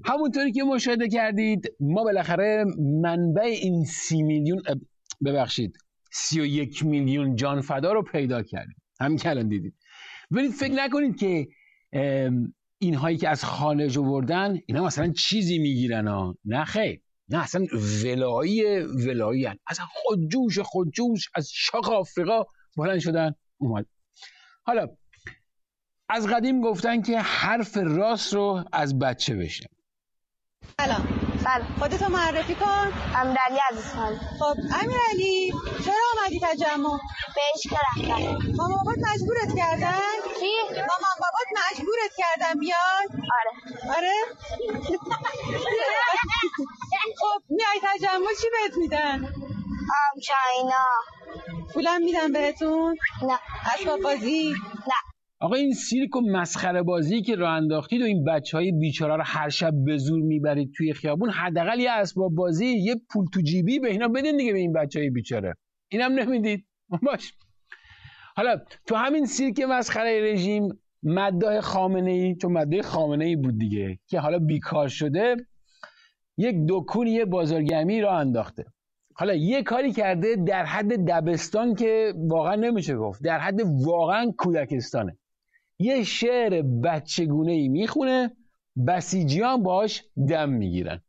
همونطوری که مشاهده کردید ما بالاخره منبع این 31 میلیون جان فدا رو پیدا کردیم. همین که الان دیدید. ولی فکر نکنید که اینهایی که از خارج آوردن اینا مثلا چیزی میگیرن ها. نه خیر، نه اصلا ولایی هن. اصلا خودجوش از شاق آفریقا بلند شدن اومد. حالا از قدیم گفتن که حرف راست رو از بچه بشه. سلام. خودتو معرفی کن. امیرعلی عزیزخان. خب امیرعلی چرا آمدی تجمع؟ بهش که رفتم. مامان بابات مجبورت کردن؟ چی؟ مامان بابات مجبورت کردن بیای؟ آره؟ خب میای تجمع چی بهت میدن؟ چاینا. پولم میدن بهتون؟ نه. اسباب بازی؟ نه. آقا این سیرک و مسخره بازی که راه انداختید و این بچهای بیچاره رو هر شب به زور میبرید توی خیابون، حداقل یه اسباب بازی، یه پول تو جیبی به اینا بدین دیگه، به این بچهای بیچاره. اینم نمیدید. باش. حالا تو همین سیرک مسخره رژیم مداح خامنه‌ای، چون مداح خامنه‌ای بود دیگه که حالا بیکار شده، یک دکون یه بازارگرمی راه انداخته. حالا یه کاری کرده در حد دبستان که واقعا نمیشه گفت، در حد واقعا کودکستانه. یه شعر بچگونه‌ای میخونه، بسیجیان باش دم میگیرن.